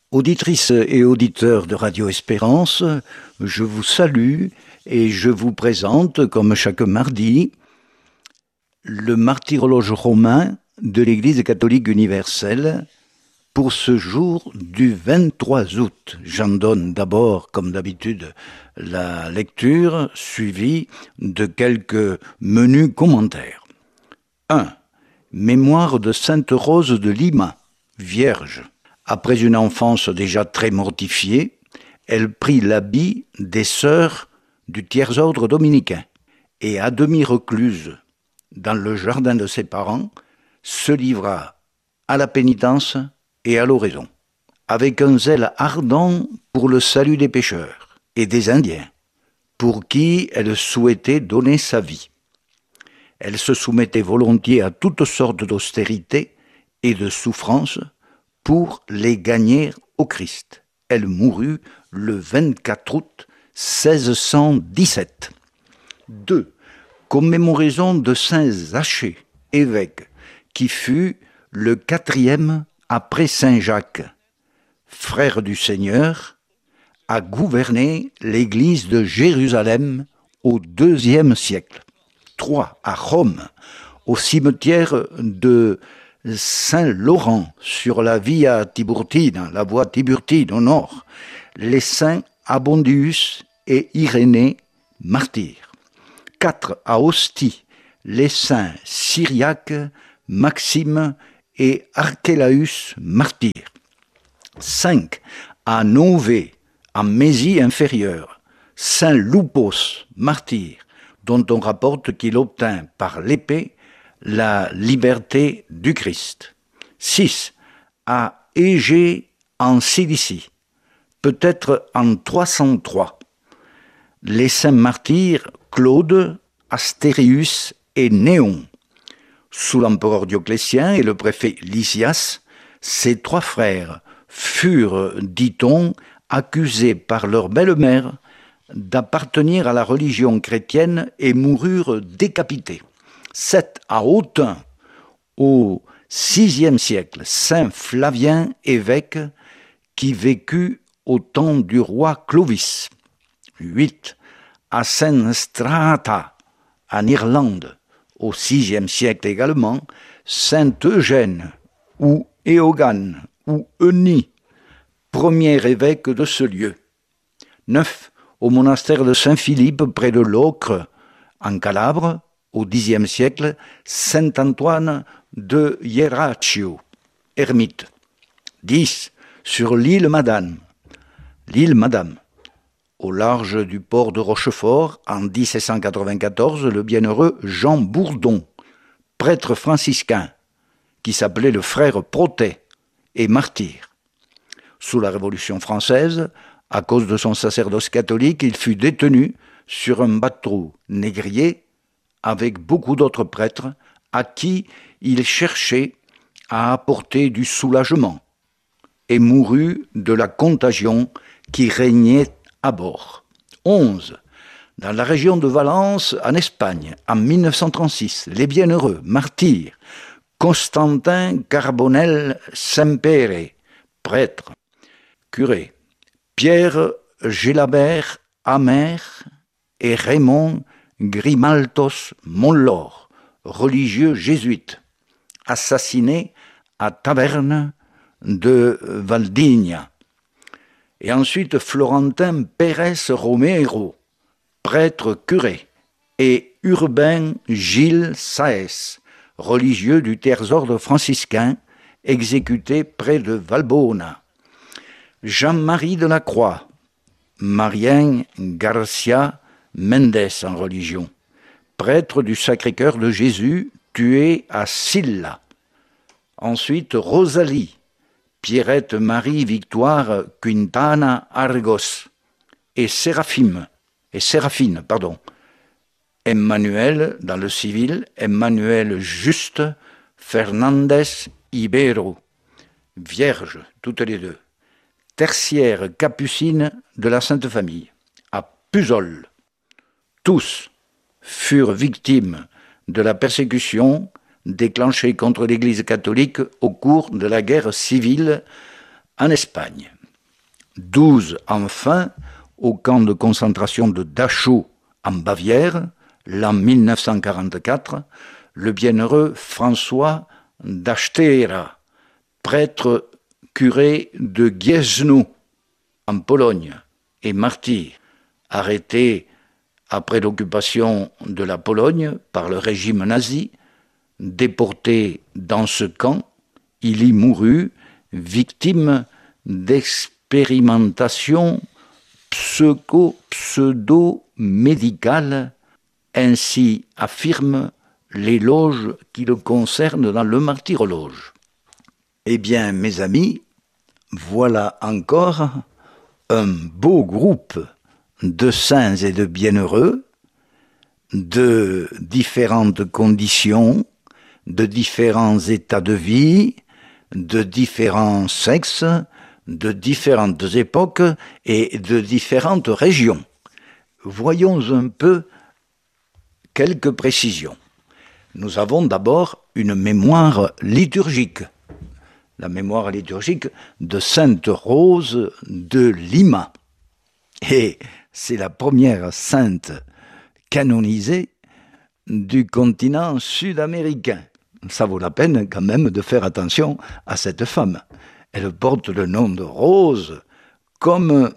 Auditrices et auditeurs de Radio Espérance, je vous salue et je vous présente, comme chaque mardi, le martyrologe romain de l'Église catholique universelle pour ce jour du 23 août. J'en donne d'abord, comme d'habitude, la lecture suivie de quelques menus commentaires. 1. Mémoire de Sainte Rose de Lima, Vierge. Après une enfance déjà très mortifiée, elle prit l'habit des sœurs du tiers-ordre dominicain et, à demi recluse dans le jardin de ses parents, se livra à la pénitence et à l'oraison, avec un zèle ardent pour le salut des pécheurs et des Indiens, pour qui elle souhaitait donner sa vie. Elle se soumettait volontiers à toutes sortes d'austérités et de souffrances pour les gagner au Christ. Elle mourut le 24 août 1617. 2. Commémoraison de Saint Zachée, évêque, qui fut le 4e après Saint Jacques, frère du Seigneur, a gouverné l'église de Jérusalem au IIe siècle. 3. À Rome, au cimetière de Saint-Laurent, sur la Via Tiburtina, la voie Tiburtine au nord, les saints Abondius et Irénée, martyrs. 4. À Ostie, les saints Cyriaque, Maxime et Archélaüs, martyrs. 5. À Nové, en Mésie inférieure, saint Loupos, martyr, dont on rapporte qu'il obtint par l'épée la liberté du Christ. 6. À Égée en Cilicie, peut-être en 303. Les saints martyrs Claude, Astérius et Néon. Sous l'empereur Dioclétien et le préfet Lysias, ces 3 frères furent, dit-on, accusés par leur belle-mère d'appartenir à la religion chrétienne et moururent décapités. 7. À Autun, au VIe siècle, saint Flavien, évêque, qui vécut au temps du roi Clovis. 8. À Saint Strata, en Irlande, au VIe siècle également, saint Eugène, ou Éogane, ou Eunie, premier évêque de ce lieu. 9. Au monastère de Saint-Philippe, près de Locre, en Calabre, au Xe siècle, saint Antoine de Hieraccio, ermite. 10. Sur l'île Madame, au large du port de Rochefort, en 1794, le bienheureux Jean Bourdon, prêtre franciscain, qui s'appelait le frère Protet, et martyr. Sous la Révolution française, à cause de son sacerdoce catholique, il fut détenu sur un bateau négrier avec beaucoup d'autres prêtres à qui il cherchait à apporter du soulagement, et mourut de la contagion qui régnait à bord. 11. Dans la région de Valence, en Espagne, en 1936, les bienheureux martyrs Constantin Carbonel Sempere, prêtre, curé, Pierre Gélabert Amer et Raymond Grimaltos Montlord, religieux jésuites, assassinés à Taverne de Valdigna. Et ensuite Florentin Pérez Romero, prêtre curé, et Urbain Gilles Saès, religieux du tiers-ordre franciscain, exécuté près de Valbona. Jean-Marie de la Croix, Marien Garcia Mendes en religion, prêtre du Sacré-Cœur de Jésus, tué à Silla. Ensuite Rosalie, Pierrette Marie Victoire Quintana Argos, et Séraphine, Emmanuel, dans le civil, Emmanuel Juste Fernandez Ibero, vierges toutes les deux, tertiaire capucine de la Sainte Famille, à Puzzol. Tous furent victimes de la persécution déclenchée contre l'Église catholique au cours de la guerre civile en Espagne. 12 enfin au camp de concentration de Dachau en Bavière, l'an 1944, le bienheureux François d'Achtera, prêtre curé de Gniezno, en Pologne, et martyr, arrêté après l'occupation de la Pologne par le régime nazi, déporté dans ce camp, il y mourut, victime d'expérimentations pseudo-médicales, ainsi affirme l'éloge qui le concerne dans le martyrologe. Eh bien, mes amis, voilà encore un beau groupe de saints et de bienheureux, de différentes conditions, de différents états de vie, de différents sexes, de différentes époques et de différentes régions. Voyons un peu quelques précisions. Nous avons d'abord une mémoire liturgique, la mémoire liturgique de Sainte Rose de Lima. Et c'est la première sainte canonisée du continent sud-américain. Ça vaut la peine quand même de faire attention à cette femme. Elle porte le nom de Rose comme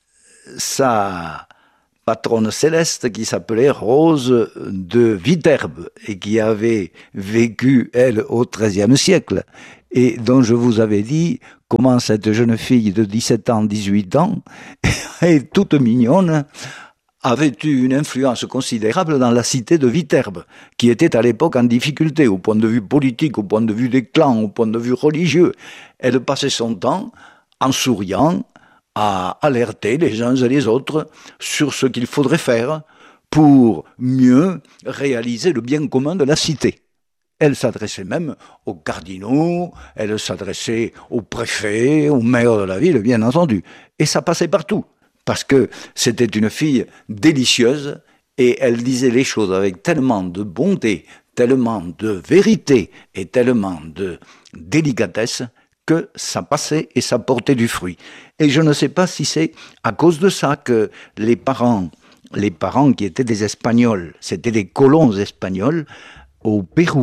sa patronne céleste qui s'appelait Rose de Viterbe et qui avait vécu, elle, au XIIIe siècle et dont je vous avais dit comment cette jeune fille de 17 ans, 18 ans, et toute mignonne, avait eu une influence considérable dans la cité de Viterbe, qui était à l'époque en difficulté, au point de vue politique, au point de vue des clans, au point de vue religieux. Elle passait son temps en souriant, à alerter les uns et les autres sur ce qu'il faudrait faire pour mieux réaliser le bien commun de la cité. Elle s'adressait même aux cardinaux, elle s'adressait aux préfets, aux maires de la ville, bien entendu. Et ça passait partout, parce que c'était une fille délicieuse et elle disait les choses avec tellement de bonté, tellement de vérité et tellement de délicatesse que ça passait et ça portait du fruit. Et je ne sais pas si c'est à cause de ça que les parents qui étaient des Espagnols, c'était des colons espagnols au Pérou.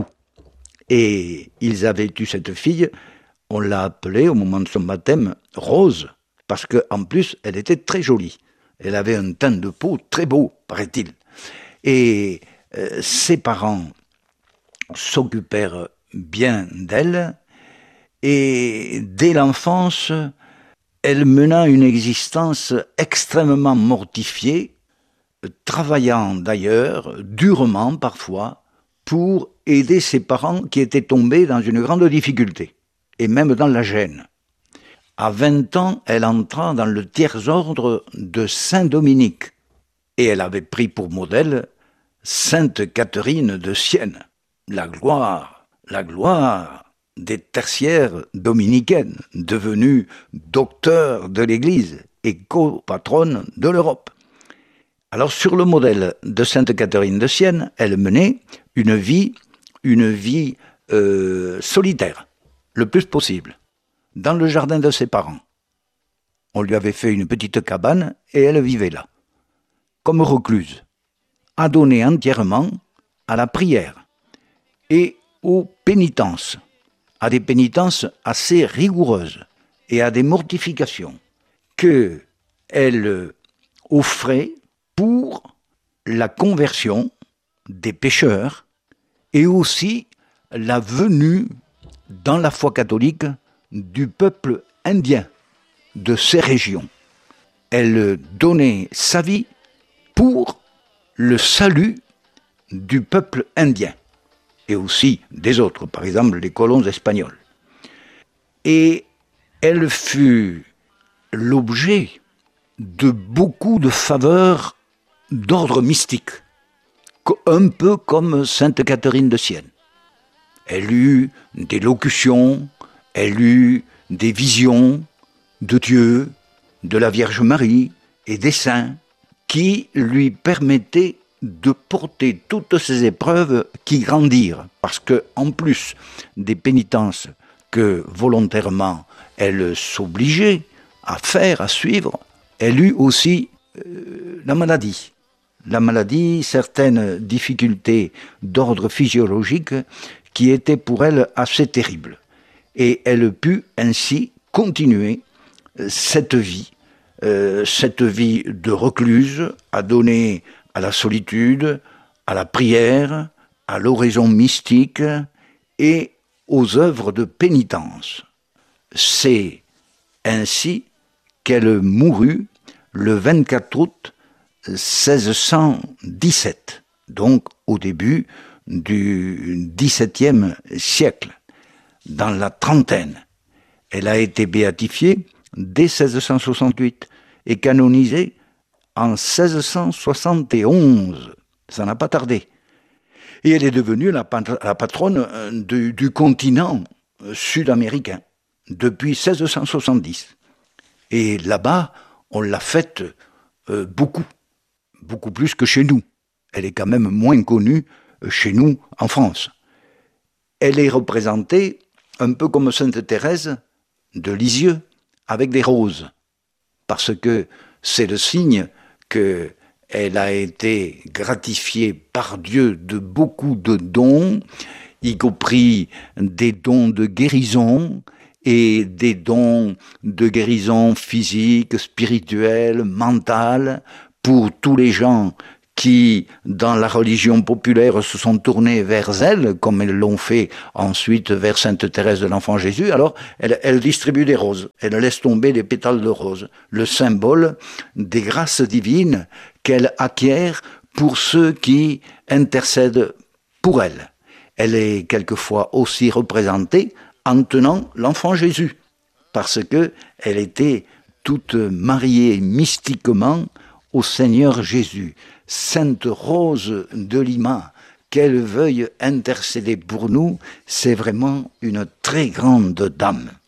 Et ils avaient eu cette fille, on l'a appelée au moment de son baptême Rose, parce qu'en plus elle était très jolie. Elle avait un teint de peau très beau, paraît-il. Et ses parents s'occupèrent bien d'elle, et dès l'enfance, elle mena une existence extrêmement mortifiée, travaillant d'ailleurs durement parfois pour aider ses parents qui étaient tombés dans une grande difficulté, et même dans la gêne. À 20 ans, elle entra dans le tiers-ordre de Saint-Dominique, et elle avait pris pour modèle Sainte Catherine de Sienne, la gloire des tertiaires dominicaines, devenue docteur de l'Église et copatronne de l'Europe. Alors sur le modèle de Sainte Catherine de Sienne, elle menait une vie solitaire, le plus possible, dans le jardin de ses parents. On lui avait fait une petite cabane et elle vivait là, comme recluse, adonnée entièrement à la prière et aux pénitences, à des pénitences assez rigoureuses et à des mortifications qu'elle offrait pour la conversion des pécheurs et aussi la venue dans la foi catholique du peuple indien de ces régions. Elle donnait sa vie pour le salut du peuple indien et aussi des autres, par exemple les colons espagnols. Et elle fut l'objet de beaucoup de faveurs d'ordre mystique, un peu comme Sainte Catherine de Sienne. Elle eut des locutions, elle eut des visions de Dieu, de la Vierge Marie et des saints qui lui permettaient de porter toutes ces épreuves qui grandirent. Parce que, en plus des pénitences que volontairement elle s'obligeait à faire, à suivre, elle eut aussi la maladie. La maladie, certaines difficultés d'ordre physiologique qui étaient pour elle assez terribles. Et elle put ainsi continuer cette vie de recluse, à donner à la solitude, à la prière, à l'oraison mystique et aux œuvres de pénitence. C'est ainsi qu'elle mourut le 24 août 1617, donc au début du XVIIe siècle, dans la trentaine. Elle a été béatifiée dès 1668 et canonisée en 1671. Ça n'a pas tardé. Et elle est devenue la patronne du continent sud-américain depuis 1670. Et là-bas, on l'a faite beaucoup plus que chez nous. Elle est quand même moins connue chez nous en France. Elle est représentée un peu comme Sainte Thérèse de Lisieux, avec des roses, parce que c'est le signe qu'elle a été gratifiée par Dieu de beaucoup de dons, y compris des dons de guérison et des dons de guérison physique, spirituelle, mentale, pour tous les gens qui, dans la religion populaire, se sont tournés vers elle, comme elles l'ont fait ensuite vers Sainte Thérèse de l'Enfant Jésus. Alors, elle distribue des roses, elle laisse tomber les pétales de rose, le symbole des grâces divines qu'elle acquiert pour ceux qui intercèdent pour elle. Elle est quelquefois aussi représentée en tenant l'Enfant Jésus, parce que elle était toute mariée mystiquement au Seigneur Jésus. Sainte Rose de Lima, qu'elle veuille intercéder pour nous, c'est vraiment une très grande dame.